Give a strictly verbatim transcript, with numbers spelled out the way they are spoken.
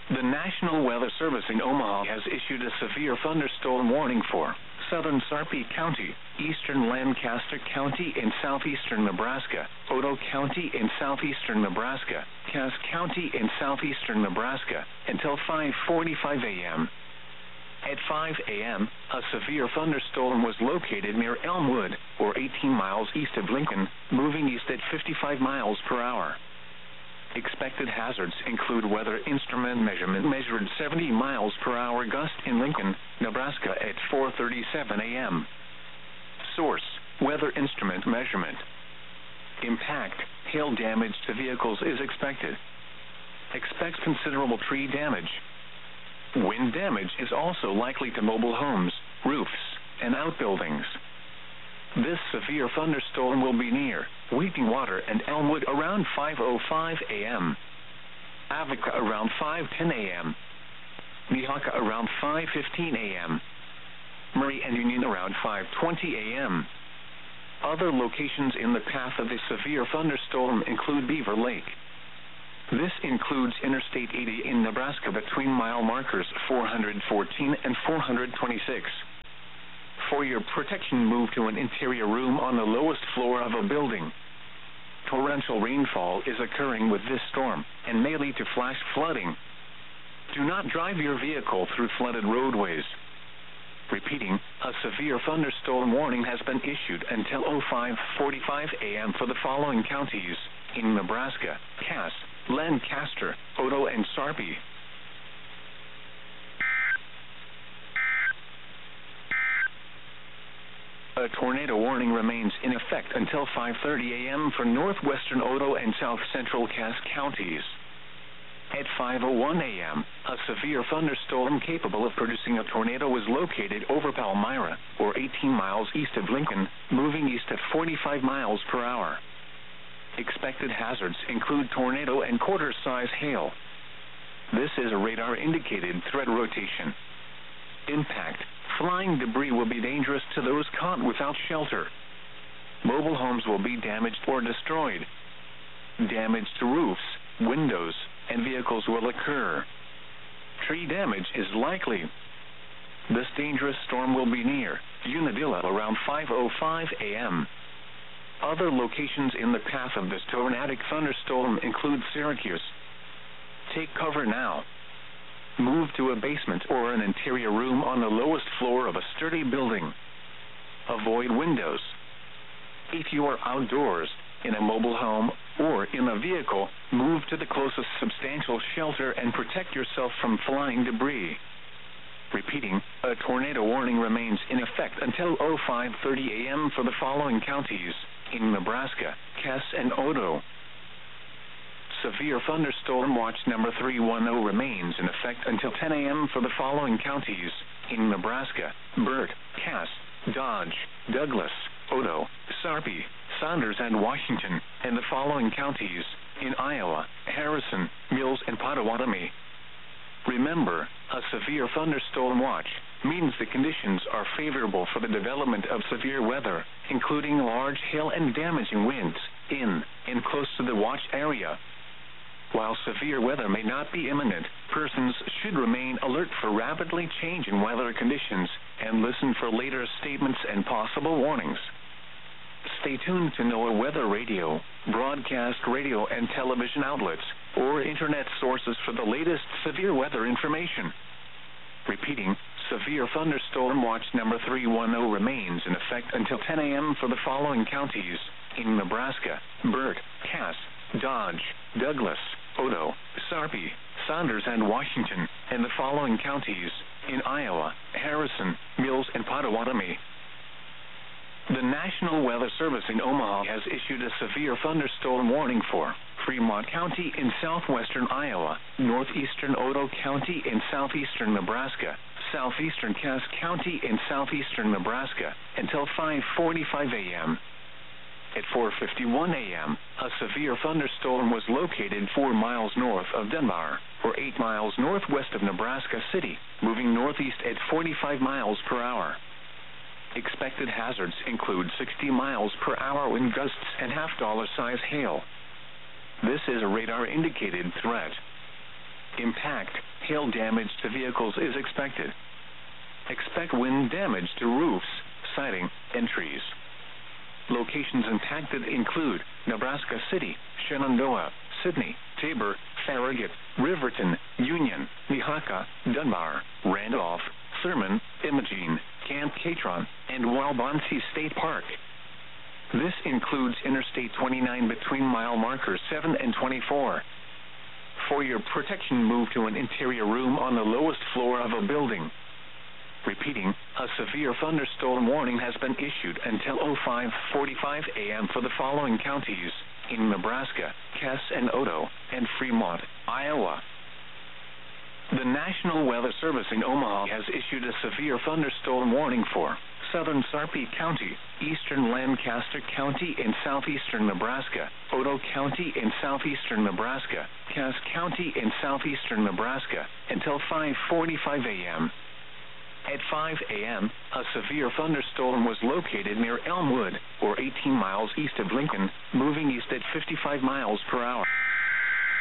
The National Weather Service in Omaha has issued a severe thunderstorm warning for southern Sarpy County, eastern Lancaster County in southeastern Nebraska, Otoe County in southeastern Nebraska, Cass County in southeastern Nebraska, until five forty-five a m At five a m, a severe thunderstorm was located near Elmwood, or eighteen miles east of Lincoln, moving east at fifty-five miles per hour. Expected hazards include weather instrument measurement measured seventy miles per hour gust in Lincoln, Nebraska at four thirty-seven a m Source: weather instrument measurement. Impact: hail damage to vehicles is expected. Expect considerable tree damage. Wind damage is also likely to mobile homes, roofs, and outbuildings. This severe thunderstorm will be near Wheating Water and Elmwood around five oh five a m Avoca around five ten a m Nehawka around five fifteen a m Murray and Union around five twenty a m Other locations in the path of the severe thunderstorm include Beaver Lake. This includes Interstate eighty in Nebraska between mile markers four fourteen and four twenty-six. For your protection, move to an interior room on the lowest floor of a building. Torrential rainfall is occurring with this storm and may lead to flash flooding. Do not drive your vehicle through flooded roadways. Repeating, a severe thunderstorm warning has been issued until five forty-five a m for the following counties in Nebraska: Cass, Lancaster, Otoe, and Sarpy. A tornado warning remains in effect until five thirty a m for northwestern Otoe and south central Cass counties. At five oh one a m, a severe thunderstorm capable of producing a tornado was located over Palmyra, or eighteen miles east of Lincoln, moving east at forty-five miles per hour. Expected hazards include tornado and quarter-size hail. This is a radar-indicated threat rotation. Impact: flying debris will be dangerous to those caught without shelter. Mobile homes will be damaged or destroyed. Damage to roofs, windows, and vehicles will occur. Tree damage is likely. This dangerous storm will be near Unadilla around five oh five a m Other locations in the path of this tornadic thunderstorm include Syracuse. Take cover now. Move to a basement or an interior room on the lowest floor of a sturdy building. Avoid windows. If you are outdoors, in a mobile home, or in a vehicle, move to the closest substantial shelter and protect yourself from flying debris. Repeating, a tornado warning remains in effect until five thirty a m for the following counties in Nebraska: Cass and Otoe. Severe thunderstorm watch number three one zero remains in effect until ten a m for the following counties in Nebraska: Burt, Cass, Dodge, Douglas, Otoe, Sarpy, Saunders, and Washington, and the following counties in Iowa: Harrison, Mills, and Pottawatomie. Remember, a severe thunderstorm watch means the conditions are favorable for the development of severe weather, including large hail and damaging winds, in and close to the watch area. While severe weather may not be imminent, persons should remain alert for rapidly changing weather conditions and listen for later statements and possible warnings. Stay tuned to NOAA Weather Radio, broadcast radio and television outlets, or internet sources for the latest severe weather information. Repeating, severe thunderstorm watch number three one zero remains in effect until ten a m for the following counties in Nebraska: Burt, Cass, Dodge, Douglas, Otoe, Sarpy, Saunders, and Washington, and the following counties in Iowa: Harrison, Mills, and Pottawatomie. The National Weather Service in Omaha has issued a severe thunderstorm warning for Fremont County in southwestern Iowa, northeastern Otoe County in southeastern Nebraska, southeastern Cass County in southeastern Nebraska, until five forty-five a m At four fifty-one a m, a severe thunderstorm was located four miles north of Dunbar, or eight miles northwest of Nebraska City, moving northeast at forty-five miles per hour. Expected hazards include sixty miles per hour wind gusts and half-dollar size hail. This is a radar-indicated threat. Impact: hail damage to vehicles is expected. Expect wind damage to roofs, siding, and trees. Locations impacted include Nebraska City, Shenandoah, Sidney, Tabor, Farragut, Riverton, Union, Nehaka, Dunbar, Randolph, Thurman, Imogene, Camp Catron, and Walbonsi State Park. This includes Interstate twenty-nine between mile markers seven and twenty-four. For your protection, move to an interior room on the lowest floor of a building. Repeating, a severe thunderstorm warning has been issued until oh five forty-five a.m. for the following counties in Nebraska: Cass and Otoe, and Fremont, Iowa. The National Weather Service in Omaha has issued a severe thunderstorm warning for southern Sarpy County, eastern Lancaster County in southeastern Nebraska, Otoe County in southeastern Nebraska, Cass County in southeastern Nebraska, until five forty-five a.m. At five a.m., a severe thunderstorm was located near Elmwood, or eighteen miles east of Lincoln, moving east at fifty-five miles per hour.